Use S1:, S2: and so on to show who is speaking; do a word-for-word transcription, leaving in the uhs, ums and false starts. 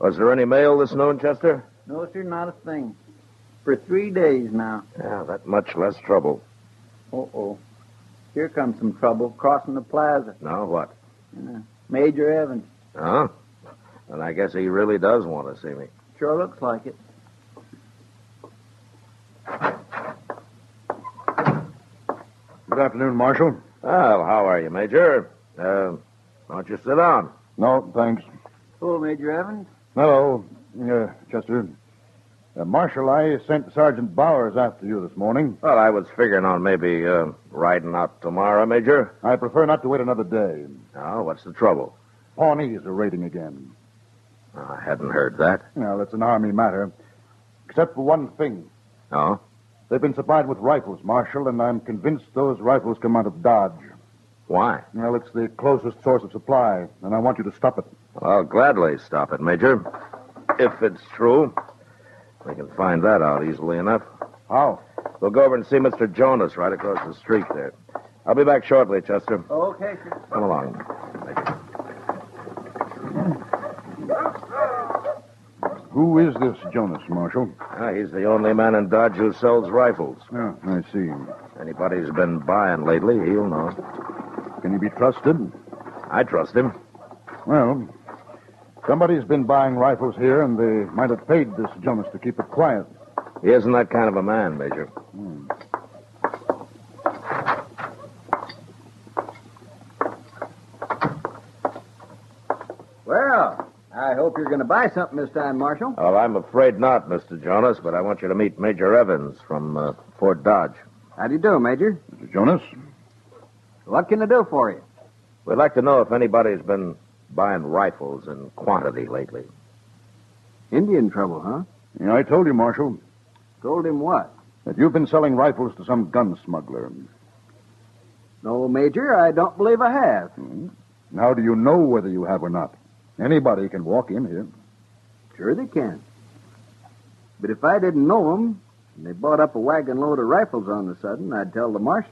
S1: Was there any mail this noon, Chester?
S2: No, sir, not a thing. For three days now.
S1: Yeah, that much less trouble.
S2: Uh-oh. Here comes some trouble crossing the plaza.
S1: Now what?
S2: Uh, Major Evans.
S1: Huh? And I guess he really does want to see me.
S2: Sure looks like it.
S3: Good afternoon, Marshal.
S1: Well, how are you, Major? Uh, why don't you sit down?
S3: No, thanks.
S2: Hello, Major Evans.
S3: Hello, uh, Chester. Uh, Marshal, I sent Sergeant Bowers after you this morning.
S1: Well, I was figuring on maybe uh, riding out tomorrow, Major.
S3: I prefer not to wait another day.
S1: Oh, what's the trouble?
S3: Pawnees are raiding again.
S1: Oh, I hadn't heard that.
S3: Well, it's an Army matter. Except for one thing.
S1: Oh?
S3: They've been supplied with rifles, Marshal, and I'm convinced those rifles come out of Dodge.
S1: Why?
S3: Well, it's the closest source of supply, and I want you to stop it.
S1: Well, I'll gladly stop it, Major. If it's true. We can find that out easily enough.
S3: How?
S1: We'll go over and see Mister Jonas right across the street there. I'll be back shortly, Chester.
S2: Okay, sir.
S1: Come along, Major.
S3: Who is this Jonas, Marshal?
S1: Ah, he's the only man in Dodge who sells rifles.
S3: Oh, I see.
S1: Anybody who's been buying lately, he'll know.
S3: Can he be trusted?
S1: I trust him.
S3: Well, somebody's been buying rifles here, and they might have paid this Jonas to keep it quiet.
S1: He isn't that kind of a man, Major.
S3: Hmm.
S2: Well, I hope you're going to buy something this time, Marshal.
S1: Well, I'm afraid not, Mister Jonas, but I want you to meet Major Evans from uh, Fort Dodge.
S2: How do you do, Major?
S3: Mister Jonas?
S2: What can I do for you?
S1: We'd like to know if anybody's been buying rifles in quantity lately.
S2: Indian trouble, huh?
S3: Yeah, I told you, Marshal,
S2: Told him what?
S3: that you've been selling rifles to some gun smuggler.
S2: No, Major, I don't believe I have.
S3: Hmm? How do you know whether you have or not? Anybody can walk in here.
S2: Sure they can. But if I didn't know them, and they bought up a wagon load of rifles on the sudden, I'd tell the marshal.